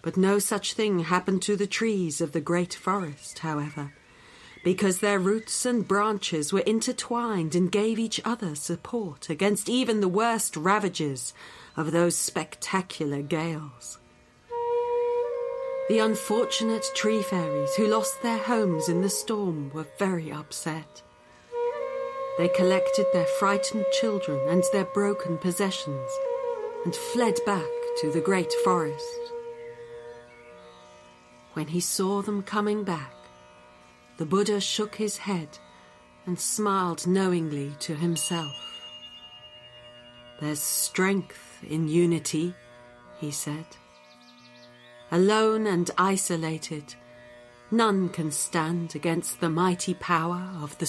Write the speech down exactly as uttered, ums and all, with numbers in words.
But no such thing happened to the trees of the great forest, however, because their roots and branches were intertwined and gave each other support against even the worst ravages of those spectacular gales. The unfortunate tree fairies who lost their homes in the storm were very upset. They collected their frightened children and their broken possessions and fled back to the great forest. When he saw them coming back, the Buddha shook his head and smiled knowingly to himself. "There's strength in unity," he said. "Alone and isolated, none can stand against the mighty power of the